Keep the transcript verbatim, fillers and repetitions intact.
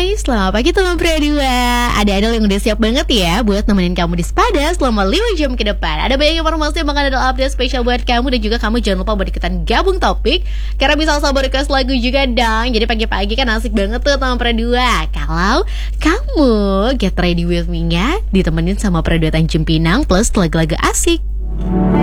Hai, selamat pagi teman Pradua. Ada Adel yang udah siap banget ya buat nemenin kamu di Sepada selama lima jam ke depan. Ada banyak informasi yang bakal ada update spesial buat kamu. Dan juga kamu jangan lupa buat ikutan gabung topik, karena bisa sabar request lagu juga dong. Jadi pagi-pagi kan asik banget tuh teman Pradua kalau kamu get ready with me-nya ditemenin sama Pradua Tanjung Pinang plus lagu-lagu asik.